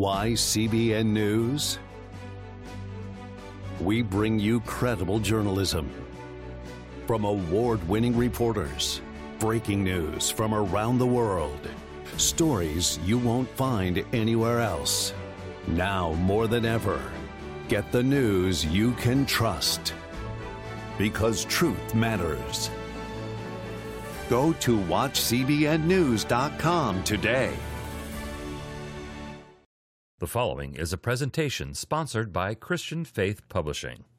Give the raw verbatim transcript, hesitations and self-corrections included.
Why C B N News? We bring you credible journalism from award-winning reporters, breaking news from around the world, stories you won't find anywhere else. Now more than ever, get the news you can trust, because truth matters. Go to watch C B N news dot com today. The following is a presentation sponsored by Christian Faith Publishing.